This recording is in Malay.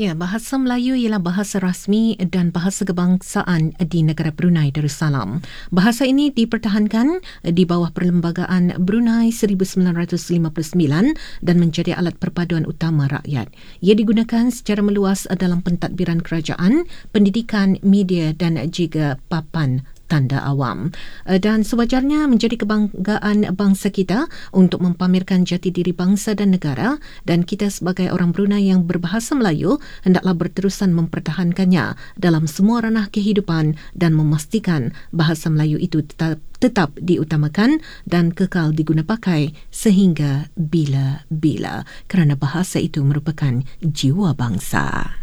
Ya, bahasa Melayu ialah bahasa rasmi dan bahasa kebangsaan di negara Brunei Darussalam. Bahasa ini dipertahankan di bawah Perlembagaan Brunei 1959 dan menjadi alat perpaduan utama rakyat. Ia digunakan secara meluas dalam pentadbiran kerajaan, pendidikan, media dan juga papan tanda awam. Dan sewajarnya menjadi kebanggaan bangsa kita untuk mempamerkan jati diri bangsa dan negara, dan kita sebagai orang Brunei yang berbahasa Melayu hendaklah berterusan mempertahankannya dalam semua ranah kehidupan dan memastikan bahasa Melayu itu tetap diutamakan dan kekal digunapakai sehingga bila-bila, kerana bahasa itu merupakan jiwa bangsa.